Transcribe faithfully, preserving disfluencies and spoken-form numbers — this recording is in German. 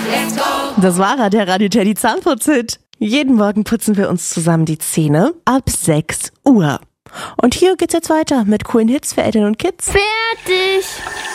Let's go! Das war er, der Radio Teddy Zahnputz-Hit. Jeden Morgen putzen wir uns zusammen die Zähne ab sechs Uhr. Und hier geht's jetzt weiter mit coolen Hits für Eltern und Kids. Fertig!